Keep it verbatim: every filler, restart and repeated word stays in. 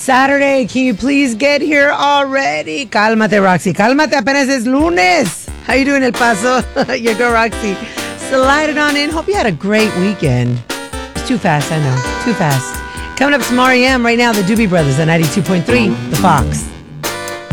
Saturday, can you please get here already? Cálmate, Roxy. Cálmate, apenas es lunes. How you doing, El Paso? Your girl, Roxy. Slide it on in. Hope you had a great weekend. It's too fast, I know. Too fast. Coming up, some R E M right now, the Doobie Brothers at ninety-two point three, The Fox.